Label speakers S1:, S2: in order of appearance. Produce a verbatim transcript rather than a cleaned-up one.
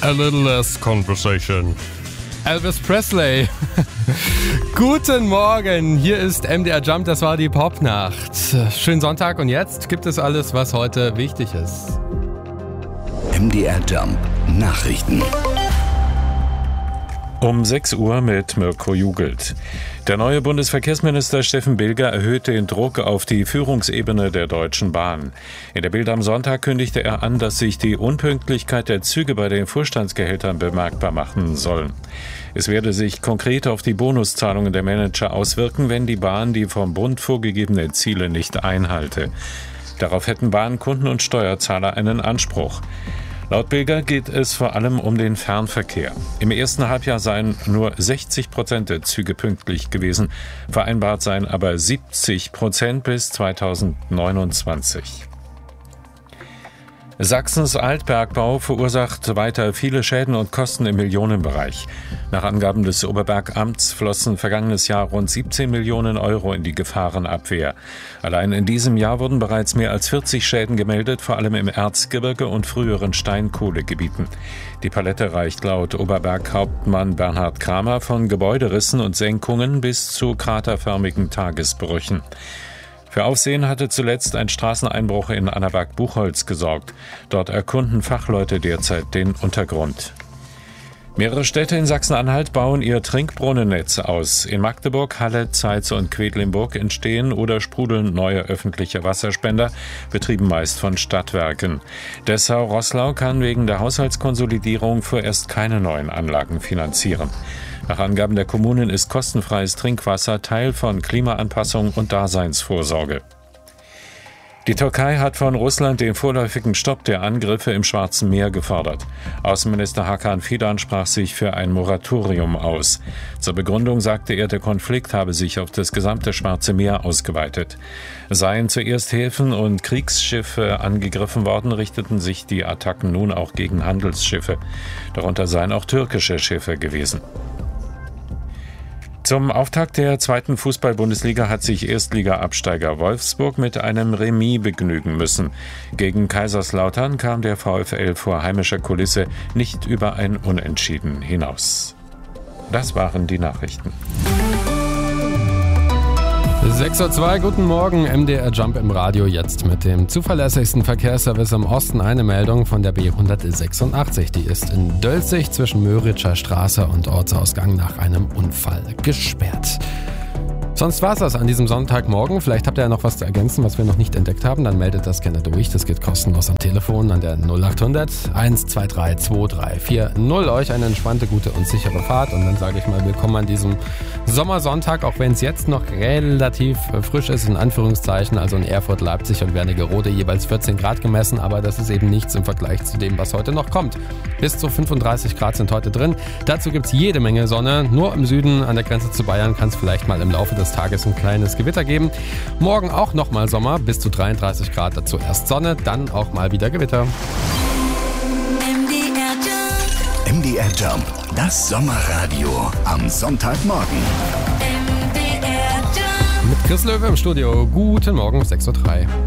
S1: A little less conversation. Elvis Presley. Guten Morgen, hier ist M D R Jump, das war die Popnacht. Schönen Sonntag und jetzt gibt es alles, was heute wichtig ist.
S2: M D R Jump Nachrichten.
S3: Um sechs Uhr mit Mirko Jugelt. Der neue Bundesverkehrsminister Steffen Bilger erhöht den Druck auf die Führungsebene der Deutschen Bahn. In der Bild am Sonntag kündigte er an, dass sich die Unpünktlichkeit der Züge bei den Vorstandsgehältern bemerkbar machen soll. Es werde sich konkret auf die Bonuszahlungen der Manager auswirken, wenn die Bahn die vom Bund vorgegebenen Ziele nicht einhalte. Darauf hätten Bahnkunden und Steuerzahler einen Anspruch. Laut Bilger geht es vor allem um den Fernverkehr. Im ersten Halbjahr seien nur sechzig Prozent der Züge pünktlich gewesen, vereinbart seien aber siebzig Prozent bis zweitausendneunundzwanzig. Sachsens Altbergbau verursacht weiter viele Schäden und Kosten im Millionenbereich. Nach Angaben des Oberbergamts flossen vergangenes Jahr rund siebzehn Millionen Euro in die Gefahrenabwehr. Allein in diesem Jahr wurden bereits mehr als vierzig Schäden gemeldet, vor allem im Erzgebirge und früheren Steinkohlegebieten. Die Palette reicht laut Oberberghauptmann Bernhard Kramer von Gebäuderissen und Senkungen bis zu kraterförmigen Tagesbrüchen. Für Aufsehen hatte zuletzt ein Straßeneinbruch in Annaberg-Buchholz gesorgt. Dort erkunden Fachleute derzeit den Untergrund. Mehrere Städte in Sachsen-Anhalt bauen ihr Trinkbrunnennetz aus. In Magdeburg, Halle, Zeitz und Quedlinburg entstehen oder sprudeln neue öffentliche Wasserspender, betrieben meist von Stadtwerken. Dessau-Roßlau kann wegen der Haushaltskonsolidierung vorerst keine neuen Anlagen finanzieren. Nach Angaben der Kommunen ist kostenfreies Trinkwasser Teil von Klimaanpassung und Daseinsvorsorge. Die Türkei hat von Russland den vorläufigen Stopp der Angriffe im Schwarzen Meer gefordert. Außenminister Hakan Fidan sprach sich für ein Moratorium aus. Zur Begründung sagte er, der Konflikt habe sich auf das gesamte Schwarze Meer ausgeweitet. Seien zuerst Häfen und Kriegsschiffe angegriffen worden, richteten sich die Attacken nun auch gegen Handelsschiffe. Darunter seien auch türkische Schiffe gewesen. Zum Auftakt der zweiten Fußball-Bundesliga hat sich Erstliga-Absteiger Wolfsburg mit einem Remis begnügen müssen. Gegen Kaiserslautern kam der VfL vor heimischer Kulisse nicht über ein Unentschieden hinaus. Das waren die Nachrichten.
S1: sechs Uhr zwei, guten Morgen, M D R Jump im Radio, jetzt mit dem zuverlässigsten Verkehrsservice im Osten. Eine Meldung von der B hundertsechsundachtzig, die ist in Dölzig zwischen Möritscher Straße und Ortsausgang nach einem Unfall gesperrt. Sonst war es das an diesem Sonntagmorgen. Vielleicht habt ihr ja noch was zu ergänzen, was wir noch nicht entdeckt haben. Dann meldet das gerne durch. Das geht kostenlos am Telefon an der null acht hundert eins zwei drei zwei drei vier null. Euch eine entspannte, gute und sichere Fahrt. Und dann sage ich mal willkommen an diesem Sommersonntag, auch wenn es jetzt noch relativ frisch ist, in Anführungszeichen. Also in Erfurt, Leipzig und Wernigerode jeweils vierzehn Grad gemessen. Aber das ist eben nichts im Vergleich zu dem, was heute noch kommt. Bis zu fünfunddreißig Grad sind heute drin. Dazu gibt es jede Menge Sonne. Nur im Süden an der Grenze zu Bayern kann es vielleicht mal im Laufe des Tages ein kleines Gewitter geben. Morgen auch nochmal Sommer, bis zu dreiunddreißig Grad, dazu erst Sonne, dann auch mal wieder Gewitter.
S2: M D R Jump. M D R Jump, das Sommerradio am Sonntagmorgen.
S1: Mit Chris Löwe im Studio. Guten Morgen, sechs Uhr drei.